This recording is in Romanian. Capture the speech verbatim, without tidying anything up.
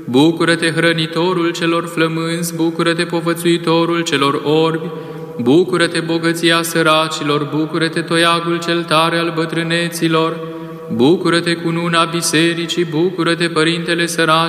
Bucură-te, hrănitorul celor flămânzi, bucură-te, povățuitorul celor orbi, bucură-te, bogăția săracilor, bucură-te, toiagul cel tare al bătrâneților, bucură-te, cununa bisericii, bucură-te, părintele săracilor,